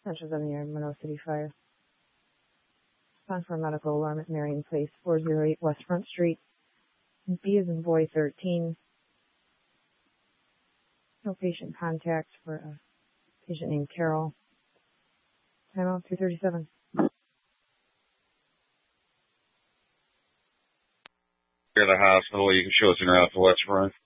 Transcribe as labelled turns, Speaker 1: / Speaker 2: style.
Speaker 1: Central 7 Yard, Monroe City Fire. Respond for a medical alarm at Marion Place, 408 West Front Street. B as in boy 13. No patient contact for a patient named Carol. Timeout 3:37.
Speaker 2: Here at the hospital, you can show us in route to West Front.